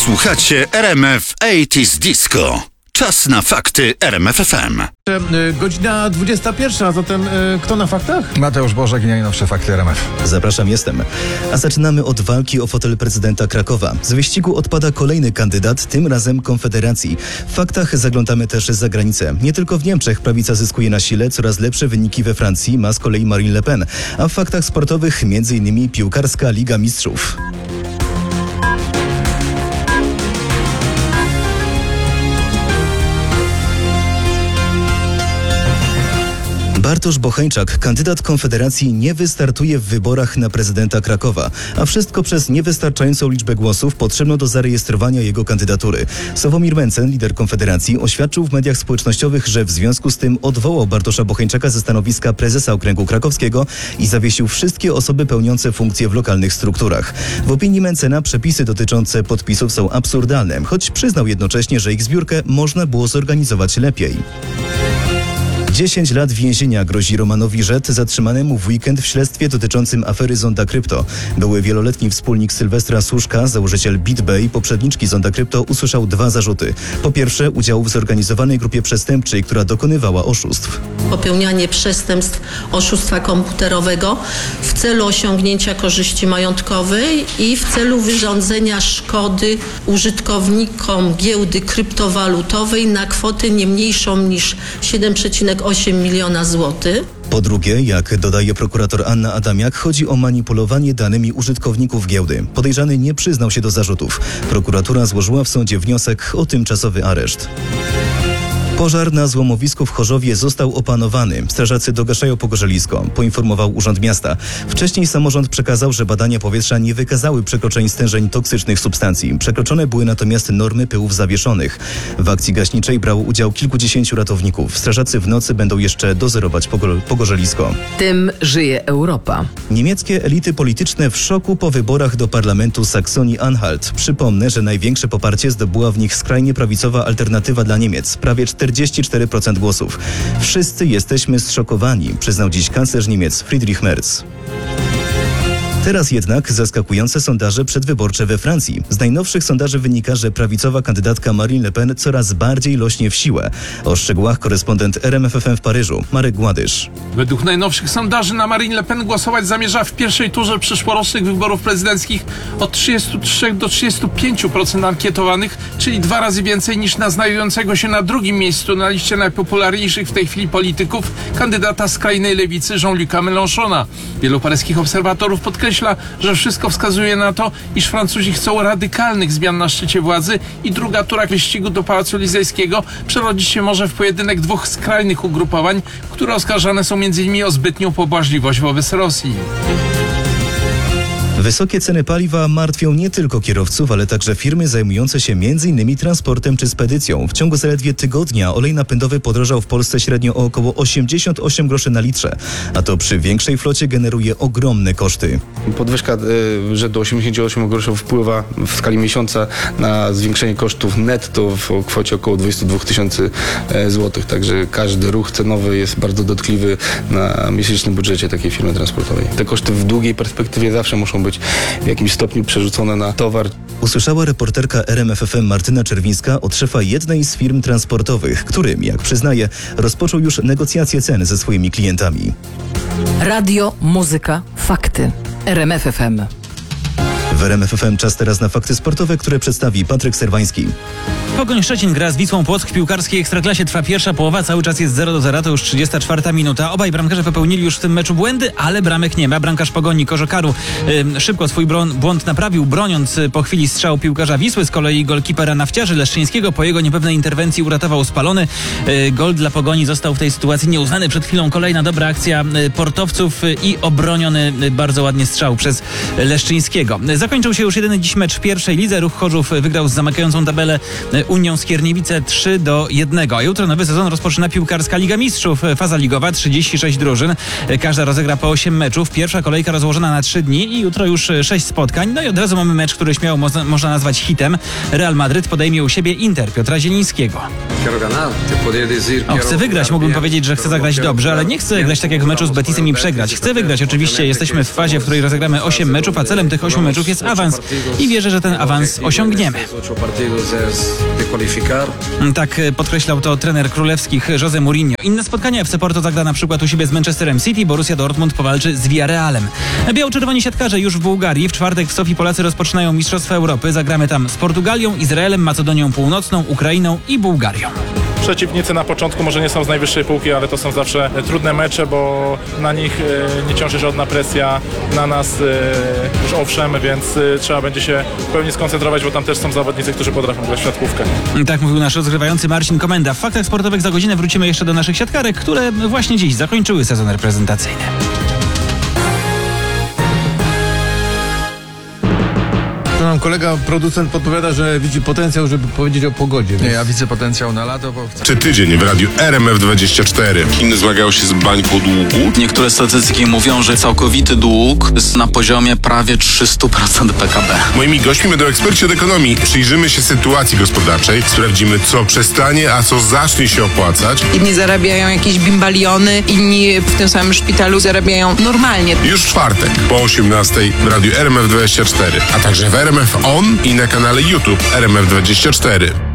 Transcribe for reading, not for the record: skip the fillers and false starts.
Słuchacie RMF 80s Disco. Czas na fakty RMF FM. Godzina 21, a zatem kto na faktach? Mateusz Bożek i najnowsze fakty RMF. Zapraszam, jestem. A zaczynamy od walki o fotel prezydenta Krakowa. Z wyścigu odpada kolejny kandydat, tym razem Konfederacji. W faktach zaglądamy też za granicę. Nie tylko w Niemczech prawica zyskuje na sile, coraz lepsze wyniki we Francji ma z kolei Marine Le Pen. A w faktach sportowych m.in. piłkarska Liga Mistrzów. Bartosz Bocheńczak, kandydat Konfederacji, nie wystartuje w wyborach na prezydenta Krakowa, a wszystko przez niewystarczającą liczbę głosów potrzebną do zarejestrowania jego kandydatury. Sławomir Mencen, lider Konfederacji, oświadczył w mediach społecznościowych, że w związku z tym odwołał Bartosza Bocheńczaka ze stanowiska prezesa Okręgu Krakowskiego i zawiesił wszystkie osoby pełniące funkcje w lokalnych strukturach. W opinii Mencena przepisy dotyczące podpisów są absurdalne, choć przyznał jednocześnie, że ich zbiórkę można było zorganizować lepiej. 10 lat więzienia grozi Romanowi Rzet, zatrzymanemu w weekend w śledztwie dotyczącym afery Zonda Krypto. Były wieloletni wspólnik Sylwestra Suszka, założyciel BitBay, poprzedniczki Zonda Krypto, usłyszał 2 zarzuty. Po pierwsze, udział w zorganizowanej grupie przestępczej, która dokonywała oszustw. Popełnianie przestępstw oszustwa komputerowego w celu osiągnięcia korzyści majątkowej i w celu wyrządzenia szkody użytkownikom giełdy kryptowalutowej na kwotę nie mniejszą niż 7,8 miliona złotych. Po drugie, jak dodaje prokurator Anna Adamiak, chodzi o manipulowanie danymi użytkowników giełdy. Podejrzany nie przyznał się do zarzutów. Prokuratura złożyła w sądzie wniosek o tymczasowy areszt. Pożar na złomowisku w Chorzowie został opanowany. Strażacy dogaszają pogorzelisko, poinformował Urząd Miasta. Wcześniej samorząd przekazał, że badania powietrza nie wykazały przekroczeń stężeń toksycznych substancji. Przekroczone były natomiast normy pyłów zawieszonych. W akcji gaśniczej brało udział kilkudziesięciu ratowników. Strażacy w nocy będą jeszcze dozorować pogorzelisko. Tym żyje Europa. Niemieckie elity polityczne w szoku po wyborach do parlamentu Saksonii-Anhalt. Przypomnę, że największe poparcie zdobyła w nich skrajnie prawicowa Alternatywa dla Niemiec. Prawie 44% głosów. Wszyscy jesteśmy zszokowani, przyznał dziś kanclerz Niemiec Friedrich Merz. Teraz jednak zaskakujące sondaże przedwyborcze we Francji. Z najnowszych sondaży wynika, że prawicowa kandydatka Marine Le Pen coraz bardziej rośnie w siłę. O szczegółach korespondent RMF FM w Paryżu, Marek Gładysz. Według najnowszych sondaży na Marine Le Pen głosować zamierza w pierwszej turze przyszłorocznych wyborów prezydenckich od 33 do 35% ankietowanych, czyli 2 razy więcej niż na znajdującego się na drugim miejscu na liście najpopularniejszych w tej chwili polityków kandydata skrajnej lewicy Jean-Luca Mélenchona. Wielu paryskich obserwatorów podkreśla, że wszystko wskazuje na to, iż Francuzi chcą radykalnych zmian na szczycie władzy i druga tura wyścigu do Pałacu Elizejskiego przerodzić się może w pojedynek 2 skrajnych ugrupowań, które oskarżane są m.in. o zbytnią pobłażliwość wobec Rosji. Wysokie ceny paliwa martwią nie tylko kierowców, ale także firmy zajmujące się m.in. transportem czy spedycją. W ciągu zaledwie tygodnia olej napędowy podrożał w Polsce średnio o około 88 groszy na litrze, a to przy większej flocie generuje ogromne koszty. Podwyżka rzędu 88 groszy wpływa w skali miesiąca na zwiększenie kosztów netto w kwocie około 22 000 złotych, także każdy ruch cenowy jest bardzo dotkliwy na miesięcznym budżecie takiej firmy transportowej. Te koszty w długiej perspektywie zawsze muszą być w jakimś stopniu przerzucone na towar. Usłyszała reporterka RMF FM Martyna Czerwińska od szefa jednej z firm transportowych, który, jak przyznaje, rozpoczął już negocjacje cen ze swoimi klientami. Radio, muzyka, fakty. RMF FM. W RMF FM czas teraz na fakty sportowe, które przedstawi Patryk Serwański. Pogoń Szczecin gra z Wisłą Płock w piłkarskiej Ekstraklasie. Trwa pierwsza połowa, cały czas jest 0-0, to już 34 minuta. Obaj bramkarze popełnili już w tym meczu błędy, ale bramek nie ma. Bramkarz Pogoni Kożokaru szybko swój błąd naprawił, broniąc po chwili strzału piłkarza Wisły. Z kolei golkipera Nawciarzy Leszczyńskiego po jego niepewnej interwencji uratował spalony. Gol dla Pogoni został w tej sytuacji nieuznany. Przed chwilą kolejna dobra akcja portowców i obroniony bardzo ładnie strzał przez Leszczyńskiego. Zakończył się już jedyny dziś mecz w pierwszej lidze. Ruch Chorzów wygrał z zamykającą tabelę Unią Skierniewice 3-1. A jutro nowy sezon rozpoczyna piłkarska Liga Mistrzów. Faza ligowa, 36 drużyn. Każda rozegra po 8 meczów. Pierwsza kolejka rozłożona na 3 dni i jutro już 6 spotkań. No i od razu mamy mecz, który śmiało można nazwać hitem. Real Madryt podejmie u siebie Inter Piotra Zielińskiego. Chcę wygrać, mógłbym powiedzieć, że chcę zagrać dobrze, ale nie chcę grać tak jak w meczu z Betisem i przegrać. Chcę wygrać. Oczywiście jesteśmy w fazie, w której rozegramy 8 meczów, a celem tych 8 meczów jest nas awans i wierzę, że ten awans osiągniemy. Tak podkreślał to trener królewskich Jose Mourinho. Inne spotkania FC Porto zagra na przykład u siebie z Manchesterem City, Borussia Dortmund powalczy z Villarrealem. Biało-czerwoni siatkarze już w Bułgarii. W czwartek w Sofii Polacy rozpoczynają Mistrzostwa Europy. Zagramy tam z Portugalią, Izraelem, Macedonią Północną, Ukrainą i Bułgarią. Przeciwnicy na początku może nie są z najwyższej półki, ale to są zawsze trudne mecze, bo na nich nie ciąży żadna presja, na nas już owszem, więc trzeba będzie się w pełni skoncentrować, bo tam też są zawodnicy, którzy potrafią grać w siatkówkę. Tak mówił nasz rozgrywający Marcin Komenda. W faktach sportowych za godzinę wrócimy jeszcze do naszych siatkarek, które właśnie dziś zakończyły sezon reprezentacyjny. To nam kolega producent podpowiada, że widzi potencjał, żeby powiedzieć o pogodzie. Nie, ja widzę potencjał na lato, bo Czy tydzień w radiu RMF24. Chiny zmagają się z bańką długu. Niektóre statystyki mówią, że całkowity dług jest na poziomie prawie 300% PKB. Moimi gośćmi będą eksperci od ekonomii. Przyjrzymy się sytuacji gospodarczej, sprawdzimy, co przestanie, a co zacznie się opłacać. Jedni zarabiają jakieś bimbaliony, inni w tym samym szpitalu zarabiają normalnie. Już w czwartek po 18:00 w radiu RMF24, a także w RMF On i na kanale YouTube RMF24.